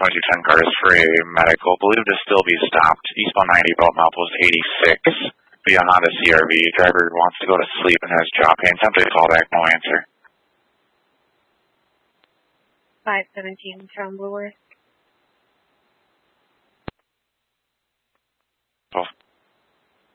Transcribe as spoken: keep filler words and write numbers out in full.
twenty-two ten car is for a medical. Believed to still be stopped. Eastbound ninety, about milepost eighty-six. Via Honda C R V. Driver wants to go to sleep and has jaw pain. Attempted to call back, no answer. five seventeen from Woolworth.